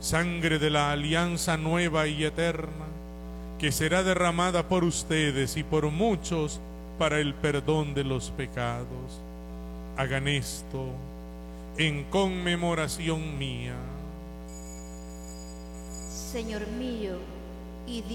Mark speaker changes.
Speaker 1: sangre de la alianza nueva y eterna, que será derramada por ustedes y por muchos para el perdón de los pecados. Hagan esto en conmemoración mía.
Speaker 2: Señor mío y